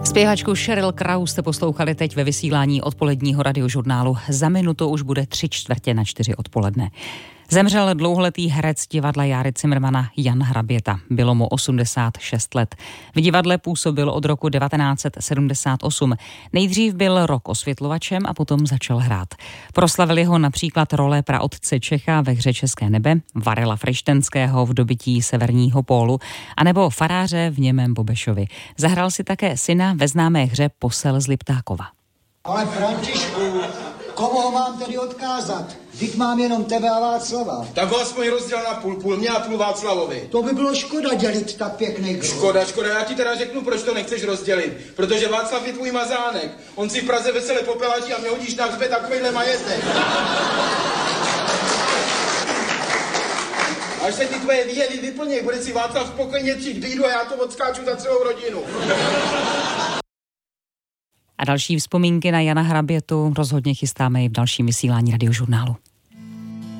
Zpěvačku Sheryl Crow jste poslouchali teď ve vysílání odpoledního radiožurnálu. Za minutu už bude 3:45 odpoledne. Zemřel dlouholetý herec divadla Járy Cimrmana Jan Hraběta. Bylo mu 86 let. V divadle působil od roku 1978. Nejdřív byl rok osvětlovačem a potom začal hrát. Proslavili ho například role praotce Čecha ve hře České nebe, Varela Frejštenského v Dobytí severního pólu, anebo faráře v Němém Bobešovi. Zahrál si také syna ve známé hře Posel z Liptákova. Ale Františku, komu ho mám tedy odkázat? Vždyť mám jenom tebe a Václava. Tak ho aspoň rozděl na půl mě a půl Václavovi. To by bylo škoda dělit tak pěkný kruh. Škoda, já ti teda řeknu, proč to nechceš rozdělit. Protože Václav je tvůj mazánek. On si v Praze vesele popelačí a mě hodíš na hřbet takovejhle majetek. Až se ty tvoje výjevy vyplněj, bude si Václav spokojně třít bídu a já to odskáču za celou rodinu. A další vzpomínky na Jana Hrabětu rozhodně chystáme i v dalším vysílání radiožurnálu.